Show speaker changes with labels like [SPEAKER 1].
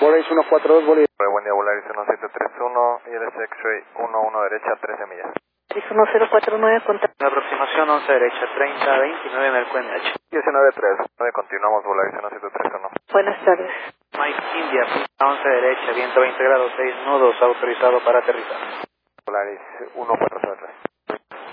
[SPEAKER 1] Volaris 142, Bolívar.
[SPEAKER 2] Buen día, Volaris 1731, ILS X-Ray 11 derecha, 13 millas.
[SPEAKER 3] 1049, contacto.
[SPEAKER 4] La aproximación 11 derecha, 3029 Mercury MH.
[SPEAKER 2] 1939, continuamos Volaris 1731.
[SPEAKER 3] Buenas tardes.
[SPEAKER 4] Mike India, 11 derecha, viento 20 grados, 6 nudos, autorizado para aterrizar.
[SPEAKER 2] Volaris 1403.